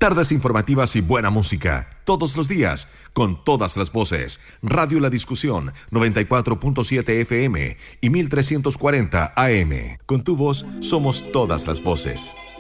Tardes informativas y buena música, todos los días, con todas las voces. Radio La Discusión, 94.7 FM y 1340 AM. Con tu voz somos todas las voces.